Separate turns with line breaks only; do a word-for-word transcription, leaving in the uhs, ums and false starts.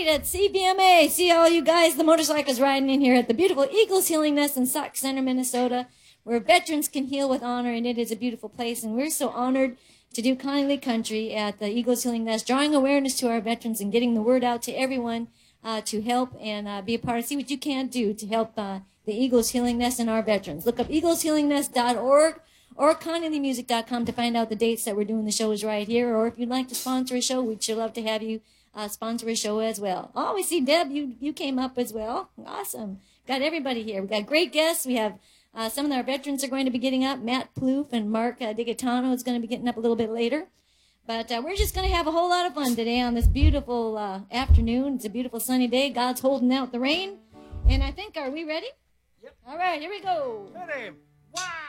right at C B M A. See all you guys, the motorcycles riding in here at the beautiful Eagles Healing Nest in Sauk Center, Minnesota, where veterans can heal with honor, and it is a beautiful place. And we're so honored to do Kindly Country at the Eagles Healing Nest, drawing awareness to our veterans and getting the word out to everyone uh, to help and uh, be a part of, see what you can do to help uh, the Eagles Healing Nest and our veterans. Look up eagles healing nest dot org or kindly music dot com to find out the dates that we're doing the shows right here. Or if you'd like to sponsor a show, we'd sure love to have you uh, sponsor a show as well. Oh, we see Deb, you, you came up as well. Awesome. Got everybody here. We got great guests. We have uh, some of our veterans are going to be getting up. Matt Plouffe and Mark uh, Digatano is going to be getting up a little bit later. But uh, we're just going to have a whole lot of fun today on this beautiful uh, afternoon. It's a beautiful sunny day. God's holding out the rain. And I think, are we ready?
Yep.
All right, here we go.
Ready. One.